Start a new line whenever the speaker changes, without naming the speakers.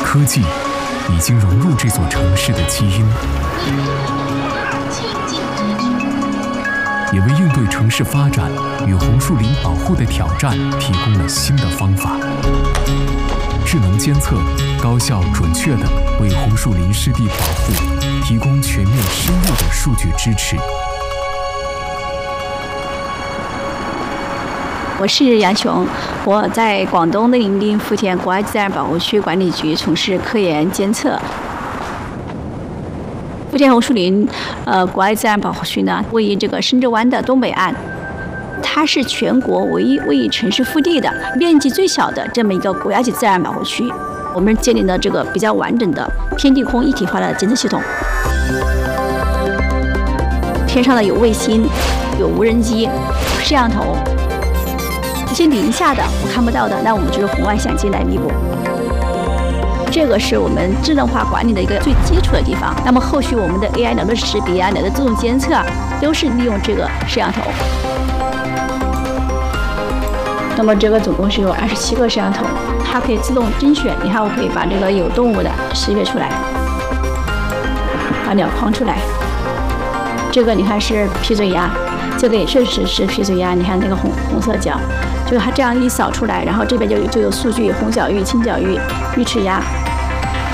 科技已经融入这座城市的基因，也为应对城市发展与红树林保护的挑战提供了新的方法。智能监测高效准确地为红树林湿地保护提供全面深入的数据支持。
我是杨雄，我在广东的林丁福田国家自然保护区管理局从事科研监测。福田红树林国家自然保护区呢，位于这个深圳湾的东北岸，它是全国唯一位于城市腹地的、面积最小的这么一个国家级自然保护区。我们建立了这个比较完整的天地空一体化的监测系统。天上呢有卫星，有无人机，有摄像头。这些零下的我看不到的，那我们就是红外相机来弥补。这个是我们智能化管理的一个最基础的地方。那么后续我们的 AI 能力识别啊、你的自动监测都是利用这个摄像头。那么这个总共是有27个摄像头，它可以自动甄选。你看，我可以把这个有动物的识别出来，把鸟框出来。这个你看是皮嘴鸭，这个也确实是皮嘴鸭。你看那个红色角，就是它这样一扫出来，然后这边就有数据：红脚鹬、青脚鹬、玉翅鸭。